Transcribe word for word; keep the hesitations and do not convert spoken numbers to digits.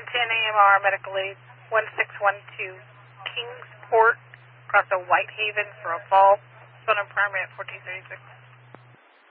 nine ten A M R medical aid one six one two Kingsport across the Whitehaven for a fall. Phone number primary at fourteen thirty-six.